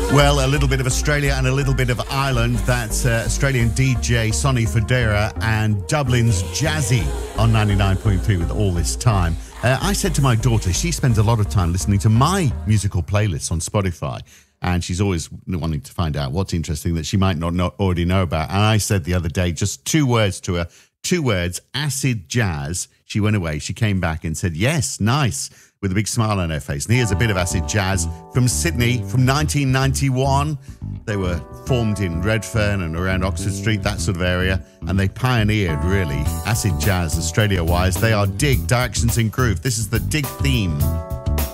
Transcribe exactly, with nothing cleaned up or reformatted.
Well, a little bit of Australia and a little bit of Ireland. That's uh, Australian D J Sonny Fodera and Dublin's Jazzy on ninety-nine point three with All This Time. Uh, I said to my daughter, she spends a lot of time listening to my musical playlists on Spotify, and she's always wanting to find out what's interesting that she might not know, already know about. And I said the other day, just two words to her, two words, acid jazz. She went away. She came back and said, yes, nice, with a big smile on her face. And here's a bit of acid jazz from Sydney from nineteen ninety-one. They were formed in Redfern and around Oxford Street, that sort of area, and they pioneered, really, acid jazz Australia-wise. They are Dig, Directions in Groove. This is the Dig theme.